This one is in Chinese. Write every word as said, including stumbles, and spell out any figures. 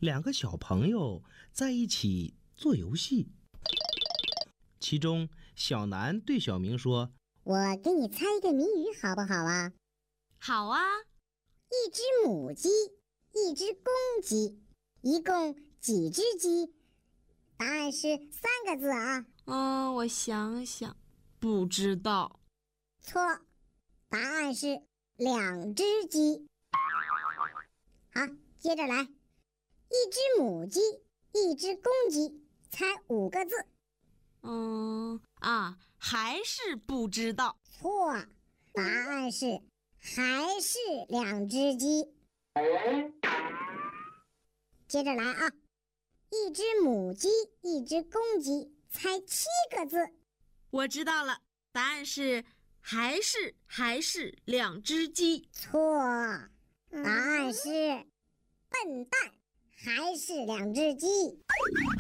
两个小朋友在一起做游戏。其中，小南对小明说：“ 我给你猜一个谜语好不好啊？”“ 好啊。”“ 一只母鸡，一只公鸡，一共几只鸡？”答案是三个字啊。 嗯，我想想，不知道。 错，答案是两只鸡。好，接着来。一只母鸡，一只公鸡，猜五个字。 嗯啊，还是不知道。 错，答案是还是两只鸡。接着来啊，一只母鸡，一只公鸡，猜七个字。 我知道了，答案是还是还是两只鸡。 错，答案是笨蛋，还是两只鸡。